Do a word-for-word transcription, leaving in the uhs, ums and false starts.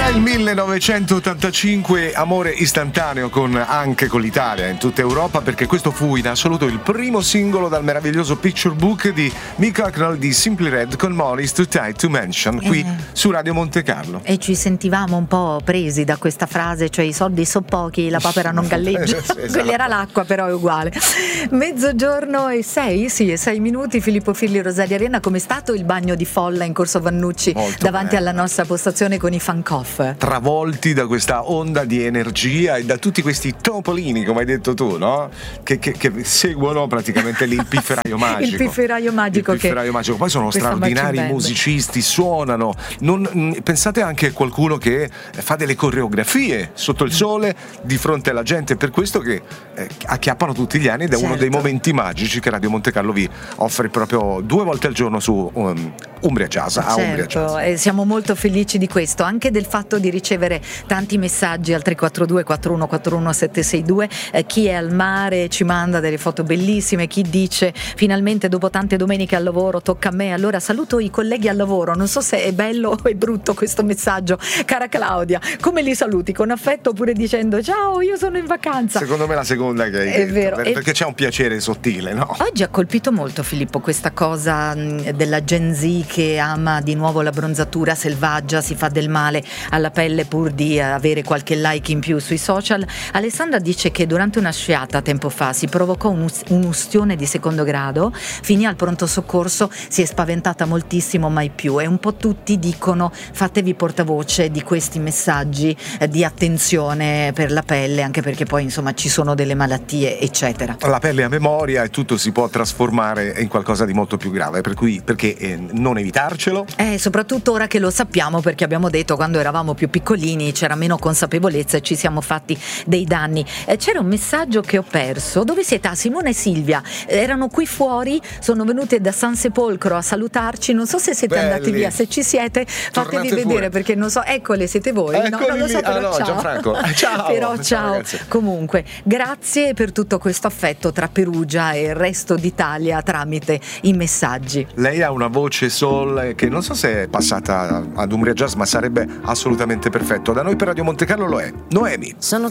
Era il millenovecentottantacinque, amore istantaneo con, anche con l'Italia in tutta Europa, perché questo fu in assoluto il primo singolo dal meraviglioso picture book di Mick Hucknall di Simply Red con Molly's Too Tight to Mention, qui eh. su Radio Monte Carlo. E ci sentivamo un po' presi da questa frase, cioè i soldi so pochi, la papera non galleggia. Esatto. Quella era l'acqua, però è uguale. Mezzogiorno e sei, sì, e sei minuti. Filippo Firli, Rosaria Arena. Com'è stato il bagno di folla in Corso Vannucci Molto davanti bello. alla nostra postazione con i fan coff? Travolti da questa onda di energia e da tutti questi topolini, come hai detto tu, no? Che, che, che seguono praticamente lì il pifferaio magico. il pifferaio magico. Il pifferaio che magico. Poi sono straordinari musicisti, suonano. Non, pensate anche a qualcuno che fa delle coreografie sotto il sole di fronte alla gente, per questo che eh, acchiappano tutti gli anni ed è certo. uno dei momenti magici che Radio Monte Carlo vi offre proprio due volte al giorno su um, Umbria Jazz. Certo, a Umbria Jazz. E siamo molto felici di questo, anche del fatto di ricevere tanti messaggi al tre quattro due quattro uno quattro uno sette sei due. Eh, chi è al mare ci manda delle foto bellissime, chi dice finalmente dopo tante domeniche al lavoro tocca a me, allora saluto i colleghi al lavoro. Non so se è bello o è brutto questo messaggio, cara Claudia, come li saluti? Con affetto oppure dicendo ciao, io sono in vacanza? Secondo me la seconda che hai è detto, vero, perché e c'è un piacere sottile, no? Oggi ha colpito molto, Filippo, questa cosa della Gen Z che ama di nuovo la bronzatura selvaggia, si fa del male alla pelle pur di avere qualche like in più sui social. Alessandra dice che durante una sciata tempo fa si provocò un'ustione di secondo grado, finì al pronto soccorso, si è spaventata moltissimo, mai più, e un po' tutti dicono fatevi portavoce di questi messaggi eh, di attenzione per la pelle, anche perché poi insomma ci sono delle malattie eccetera. La pelle ha memoria e tutto si può trasformare in qualcosa di molto più grave, per cui perché eh, non evitarcelo? Eh, soprattutto ora che lo sappiamo, perché abbiamo detto quando eravamo più piccolini c'era meno consapevolezza e ci siamo fatti dei danni. Eh, c'era un messaggio che ho perso. Dove siete? Ah, Simone e Silvia eh, erano qui fuori, sono venute da San Sepolcro a salutarci, non so se siete Belli. andati via, se ci siete fatevi Tornate vedere pure. Perché non so, eccole, siete voi? Eccoli no, non lo so, lì. però Ah, no, ciao. Gianfranco. Ciao. Però ciao, ciao. Ragazzi. Comunque grazie per tutto questo affetto tra Perugia e il resto d'Italia tramite i messaggi. Lei ha una voce soul che non so se è passata ad Umbria Jazz, ma sarebbe assolutamente perfetto. Da noi per Radio Monte Carlo lo è. Noemi. Sono